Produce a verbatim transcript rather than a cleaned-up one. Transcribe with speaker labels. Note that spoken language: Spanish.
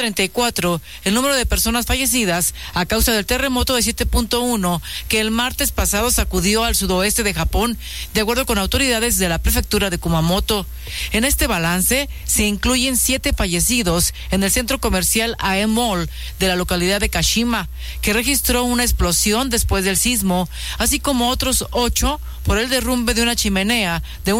Speaker 1: treinta y cuatro el número de personas fallecidas a causa del terremoto de siete punto uno que el martes pasado sacudió al sudoeste de Japón, de acuerdo con autoridades de la prefectura de Kumamoto. En este balance se incluyen siete fallecidos en el centro comercial A E Mall de la localidad de Kashima, que registró una explosión después del sismo, así como otros ocho por el derrumbe de una chimenea de un